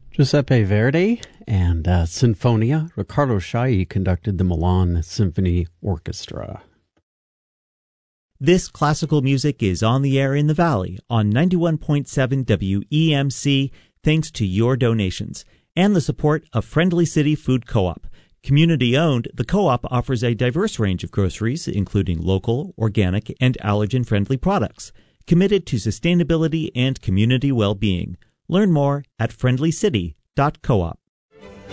Giuseppe Verdi and Sinfonia. Riccardo Chailly conducted the Milan Symphony Orchestra. This classical music is on the air in the Valley on 91.7 WEMC thanks to your donations and the support of Friendly City Food Co-op. Community-owned, the co-op offers a diverse range of groceries, including local, organic, and allergen-friendly products, committed to sustainability and community well-being. Learn more at friendlycity.coop.